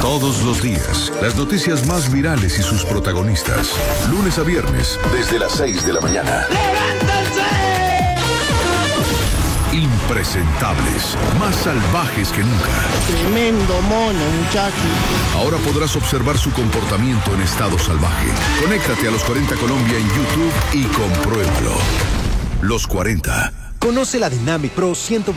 Todos los días, las noticias más virales y sus protagonistas. Lunes a viernes, desde las 6 de la mañana. ¡Levántense! Impresentables, más salvajes que nunca. Tremendo mono, muchacho. Ahora podrás observar su comportamiento en estado salvaje. Conéctate a Los 40 Colombia en YouTube y compruébalo. Los 40. Conoce la Dynamic Pro 120